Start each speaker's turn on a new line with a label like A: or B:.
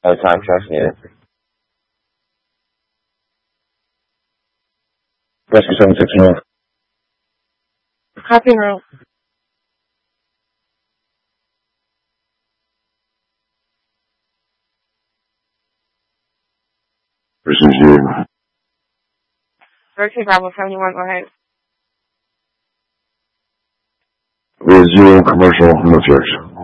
A: No time checks needed. Rescue 76 North.
B: Copy route.
C: This is you.
B: Rotate Bravo 71, go ahead.
C: We have 0 commercial, no checks.